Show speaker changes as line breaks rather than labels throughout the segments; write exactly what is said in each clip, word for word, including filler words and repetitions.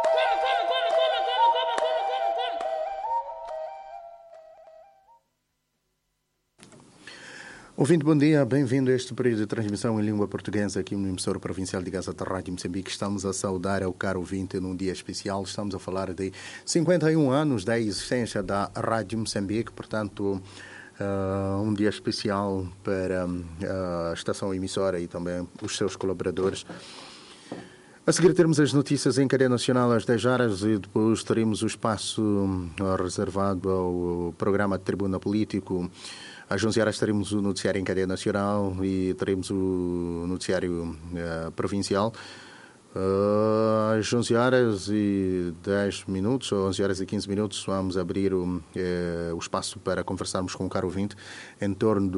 Ouvinte, bom dia, bem-vindo a este período de transmissão em língua portuguesa aqui no emissor provincial de Gaza da Rádio Moçambique. Estamos a saudar ao caro ouvinte num dia especial. Estamos a falar de cinquenta e um anos da existência da Rádio Moçambique, portanto, uh, um dia especial para uh, a estação emissora e também os seus colaboradores. A seguir teremos as notícias em cadeia nacional às dez horas e depois teremos o espaço uh, reservado ao programa de Tribuna Político. Às onze horas teremos o noticiário em cadeia nacional e teremos o noticiário uh, provincial. Uh, às onze horas e dez minutos, ou onze horas e quinze minutos, vamos abrir o, uh, o espaço para conversarmos com o caro ouvinte em torno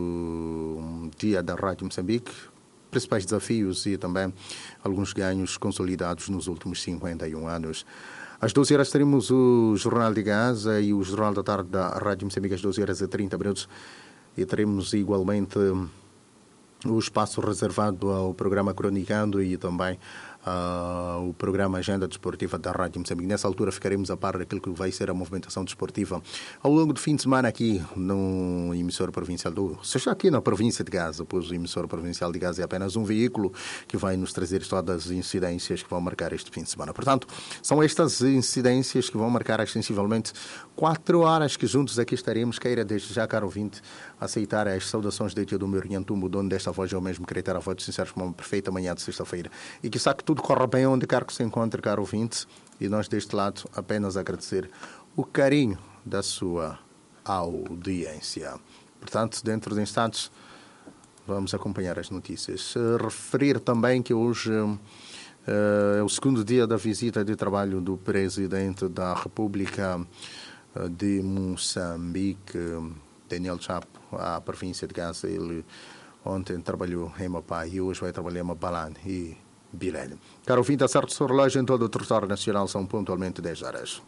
do dia da Rádio Moçambique, principais desafios e também alguns ganhos consolidados nos últimos cinquenta e um anos. Às doze horas teremos o Jornal de Gaza e o Jornal da Tarde da Rádio Moçambique às doze horas e trinta minutos e teremos igualmente o espaço reservado ao programa Cronicando e também uh, o programa Agenda Desportiva da Rádio Moçambique. Nessa altura ficaremos a par daquilo que vai ser a movimentação desportiva ao longo do fim de semana aqui no emissor provincial do... Seja aqui na província de Gaza, pois o emissor provincial de Gaza é apenas um veículo que vai nos trazer todas as incidências que vão marcar este fim de semana. Portanto, são estas incidências que vão marcar sensivelmente quatro horas que juntos aqui estaremos. Queira desde já, caro ouvinte, aceitar as saudações de Tia do meu Riantumbo, dono desta voz, eu mesmo queria ter a voz de sinceros para uma perfeita manhã de sexta-feira. E que sabe que tudo corra bem onde quer que se encontre, caro ouvinte. E nós deste lado apenas agradecer o carinho da sua audiência. Portanto, dentro de instantes, vamos acompanhar as notícias. Referir também que hoje uh, é o segundo dia da visita de trabalho do Presidente da República de Moçambique, Daniel Chapo, à província de Gaza. Ele ontem trabalhou em Mapá e hoje vai trabalhar em Mabalane e Bilene. Caro ouvinte, acerto o relógio em todo o território nacional, são pontualmente dez horas.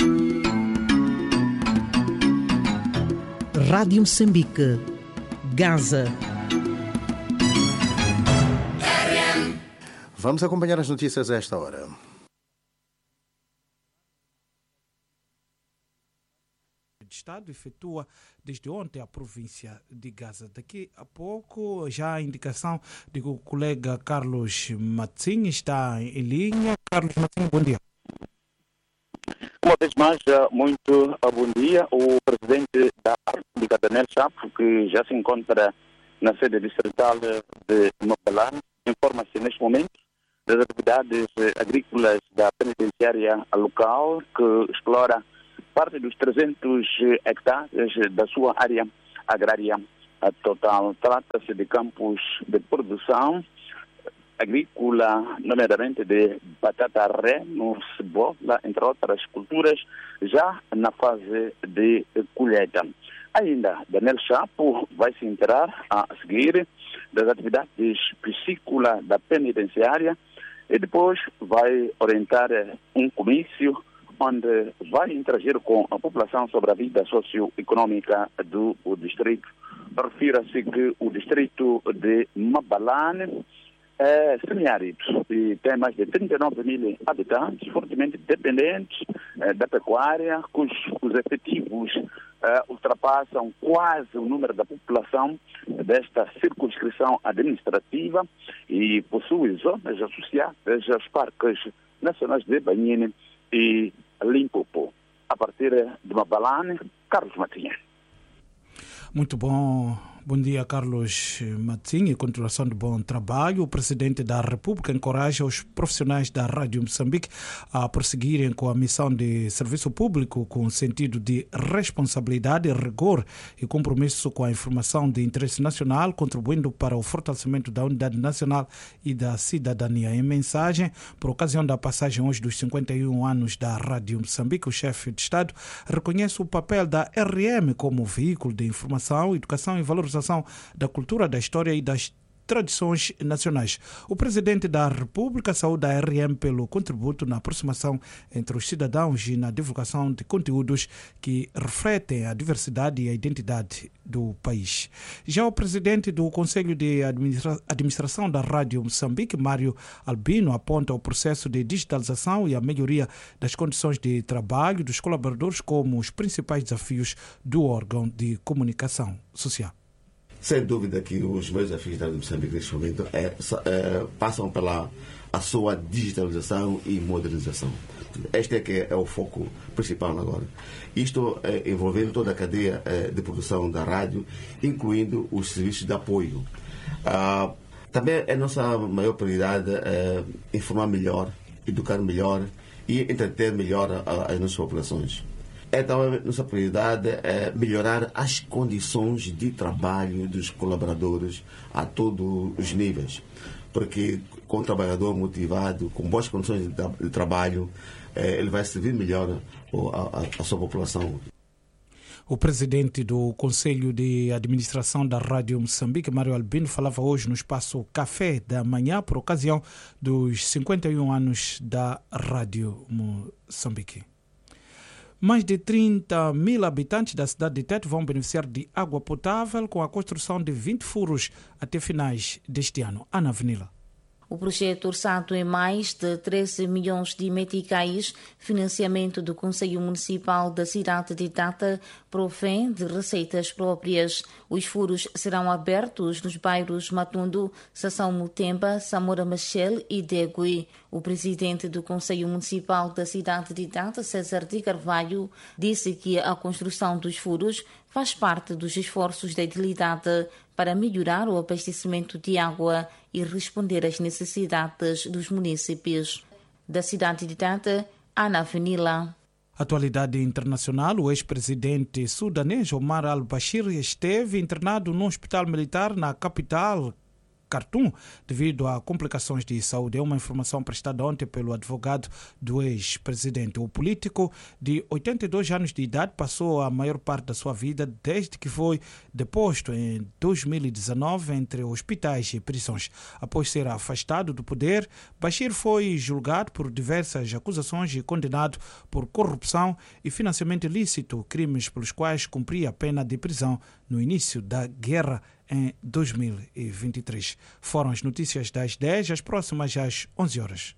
Rádio Moçambique, Gaza.
Vamos acompanhar as notícias a esta hora.
Estado efetua desde ontem a província de Gaza. Daqui a pouco já a indicação de que o colega Carlos Matinho está em linha. Carlos Matinho, bom dia.
Uma vez mais, muito bom dia. O presidente da República, Daniel Chapo, que já se encontra na sede distrital de Mabalane, informa-se neste momento das atividades agrícolas da penitenciária local, que explora parte dos trezentos hectares da sua área agrária total. Trata-se de campos de produção agrícola, nomeadamente de batata reno, cebola, entre outras culturas, já na fase de colheita. Ainda, Daniel Chapo vai se inteirar a seguir das atividades piscícolas da penitenciária e depois vai orientar um comício onde vai interagir com a população sobre a vida socioeconômica do distrito. Refira-se que o distrito de Mabalane é semiárido e tem mais de trinta e nove mil habitantes, fortemente dependentes eh, da pecuária, cujos os efetivos eh, ultrapassam quase o número da população desta circunscrição administrativa e possui zonas associadas aos parques nacionais de Banhine e Limpopo. A partir de Mabalane, Carlos Matinha.
Muito bom. Bom dia, Carlos Matinho, e continuação de bom trabalho. O Presidente da República encoraja os profissionais da Rádio Moçambique a prosseguirem com a missão de serviço público com sentido de responsabilidade, rigor e compromisso com a informação de interesse nacional, contribuindo para o fortalecimento da unidade nacional e da cidadania. Em mensagem, por ocasião da passagem hoje dos cinquenta e um anos da Rádio Moçambique, o chefe de Estado reconhece o papel da R M como veículo de informação, educação e valorização da cultura, da história e das tradições nacionais. O Presidente da República saúda a R M pelo contributo na aproximação entre os cidadãos e na divulgação de conteúdos que refletem a diversidade e a identidade do país. Já o Presidente do Conselho de Administra- Administração da Rádio Moçambique, Mário Albino, aponta o processo de digitalização e a melhoria das condições de trabalho dos colaboradores como os principais desafios do órgão de comunicação social.
Sem dúvida que os meus desafios da Rádio Moçambique neste momento é, é, passam pela a sua digitalização e modernização. Este é que é o foco principal agora. Isto é, envolvendo toda a cadeia é, de produção da rádio, incluindo os serviços de apoio. Ah, também é nossa maior prioridade é, informar melhor, educar melhor e entreter melhor a, as nossas populações. Então, a nossa prioridade é melhorar as condições de trabalho dos colaboradores a todos os níveis. Porque com um trabalhador motivado, com boas condições de, tra- de trabalho, eh, ele vai servir melhor a, a, a sua população.
O presidente do Conselho de Administração da Rádio Moçambique, Mário Albino, falava hoje no espaço Café da Manhã por ocasião dos cinquenta e um anos da Rádio Moçambique. Mais de trinta mil habitantes da cidade de Tete vão beneficiar de água potável com a construção de vinte furos até finais deste ano. Ana Avenila.
O projeto, orçado em mais de treze milhões de meticais, financiamento do Conselho Municipal da cidade de Tete, provém de receitas próprias. Os furos serão abertos nos bairros Matundo, Sassão Mutemba, Samora Machel e Degui. O presidente do Conselho Municipal da cidade de Tete, César de Carvalho, disse que a construção dos furos faz parte dos esforços da edilidade para melhorar o abastecimento de água e responder às necessidades dos munícipes. Da cidade de Tete, Ana Avenila.
Atualidade internacional, o ex-presidente sudanês Omar al-Bashir esteve internado num hospital militar na capital, Khartoum, devido a complicações de saúde. É uma informação prestada ontem pelo advogado do ex-presidente. O político de oitenta e dois anos de idade passou a maior parte da sua vida desde que foi deposto em dois mil e dezenove entre hospitais e prisões. Após ser afastado do poder, Bashir foi julgado por diversas acusações e condenado por corrupção e financiamento ilícito, crimes pelos quais cumpria a pena de prisão no início da guerra em dois mil e vinte e três. Foram as notícias das dez, as próximas às onze horas.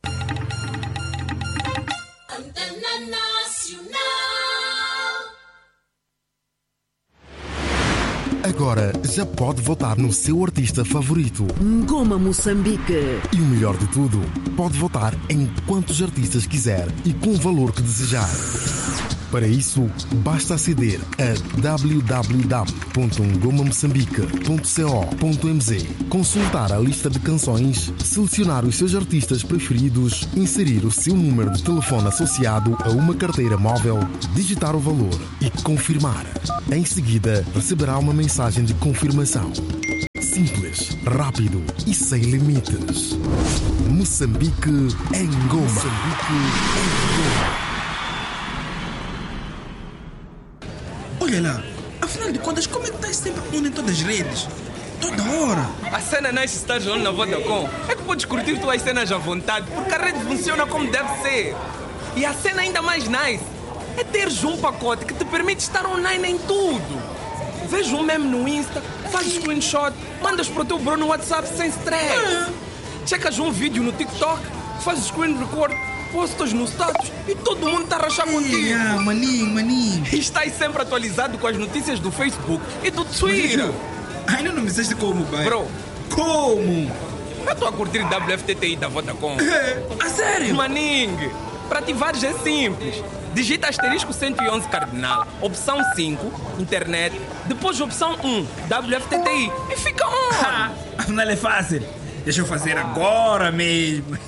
Agora já pode votar no seu artista favorito.
Ngoma Moçambique.
E o melhor de tudo, pode votar em quantos artistas quiser e com o valor que desejar. Para isso, basta aceder a w w w ponto ngoma moçambique ponto co ponto m z, consultar a lista de canções, selecionar os seus artistas preferidos, inserir o seu número de telefone associado a uma carteira móvel, digitar o valor e confirmar. Em seguida, receberá uma mensagem de confirmação. Simples, rápido e sem limites. Moçambique em Ngoma. Moçambique em Ngoma.
Olha lá, afinal de contas, como é que estás sempre on em todas as redes? Toda hora.
A cena nice estás on na Vodacom é que podes curtir tuas cenas à vontade, porque a rede funciona como deve ser. E a cena ainda mais nice é teres um pacote que te permite estar online em tudo. Veja um meme no Insta, fazes screenshot, mandas para o teu bro no WhatsApp sem stress. Ah. Checas um vídeo no TikTok, fazes screen record, postas no status e todo mundo está a rachar contigo.
Ah, maninho, maninho.
E estás sempre atualizado com as notícias do Facebook e do Twitter.
Ainda não me disseste como, pai.
Bro.
Como?
Eu estou a curtir W F T T I da Vodacom.
É, a sério?
Maningue, para ativares é simples. Digita asterisco cento e onze cardinal, opção cinco, internet, depois opção um, W F T T I e fica on.
Ah, afinal é fácil. Deixa eu fazer agora mesmo.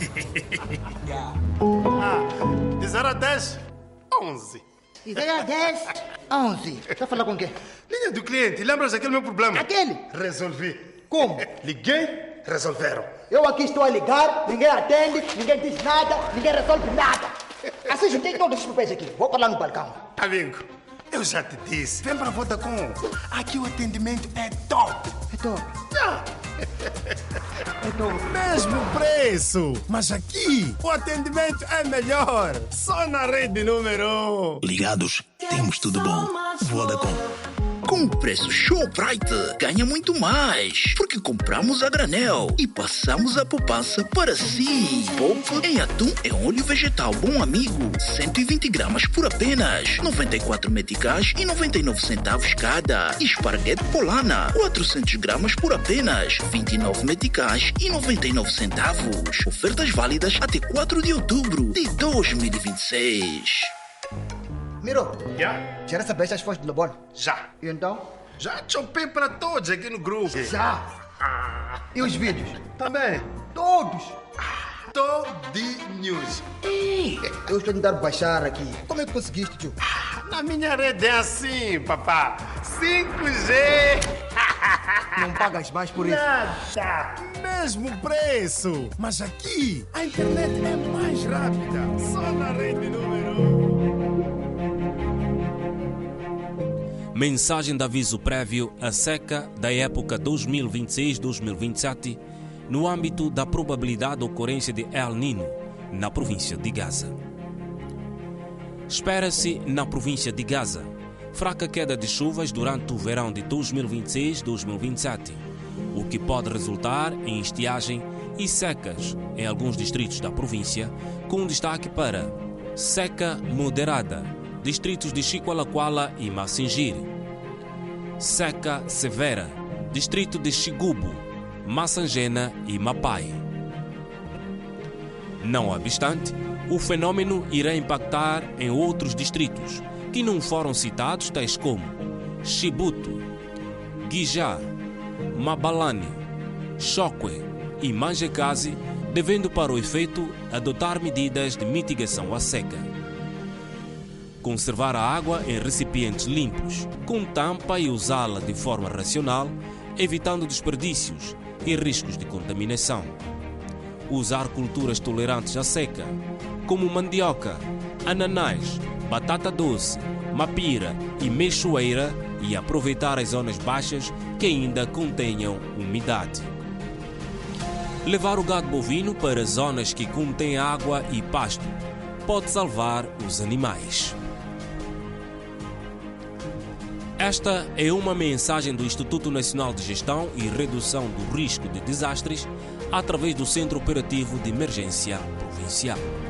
Ah, de zero a dez, onze.
De zero a dez, onze. Está a falar com quem?
Linha do cliente, lembras daquele meu problema?
Aquele?
Resolvi.
Como?
Liguei, resolveram.
Eu aqui estou a ligar, ninguém atende, ninguém diz nada, ninguém resolve nada. Assim juntei todos os papéis aqui. Vou para lá no balcão.
Amigo, eu já te disse, vem para a Vodacom. Aqui o atendimento é top.
É top?
Ah,
Então,
Mesmo preço, mas aqui o atendimento é melhor. Só na rede número um.
Ligados, temos tudo bom. Vodacom. Com o preço Shoprite, ganha muito mais, porque compramos a granel e passamos a poupança para si. Poupe em atum é óleo vegetal Bom Amigo, cento e vinte gramas por apenas noventa e quatro meticais e noventa e nove centavos cada. E esparguete Polana, quatrocentos gramas por apenas vinte e nove meticais e noventa e nove centavos. Ofertas válidas até quatro de outubro de dois mil e vinte e seis.
Miro,
Já?
já recebeste as fotos do Lobon?
Já.
E então?
Já chopei para todos aqui no grupo.
Já. E os vídeos?
Também.
Todos.
Todinhos.
Eu estou a tentar baixar aqui. Como é que conseguiste, tio?
Na minha rede é assim, papá. cinco G.
Não pagas mais por isso?
Nada. Mesmo preço. Mas aqui a internet é mais rápida. Só na rede número um.
Mensagem de aviso prévio à seca da época dois mil e vinte e seis a dois mil e vinte e sete no âmbito da probabilidade de ocorrência de El Niño na província de Gaza. Espera-se na província de Gaza fraca queda de chuvas durante o verão de dois mil e vinte e seis a dois mil e vinte e sete, o que pode resultar em estiagem e secas em alguns distritos da província, com destaque para seca moderada, distritos de Chiqualaquala e Massingiri; seca severa, distrito de Xigubo, Massangena e Mapai. Não obstante, o fenômeno irá impactar em outros distritos que não foram citados, tais como Chibuto, Guijá, Mabalane, Chokwe e Manjekazi, devendo para o efeito adotar medidas de mitigação à seca. Conservar a água em recipientes limpos, com tampa e usá-la de forma racional, evitando desperdícios e riscos de contaminação. Usar culturas tolerantes à seca, como mandioca, ananás, batata doce, mapira e meixoeira, e aproveitar as zonas baixas que ainda contenham umidade. Levar o gado bovino para zonas que contêm água e pasto pode salvar os animais. Esta é uma mensagem do Instituto Nacional de Gestão e Redução do Risco de Desastres através do Centro Operativo de Emergência Provincial.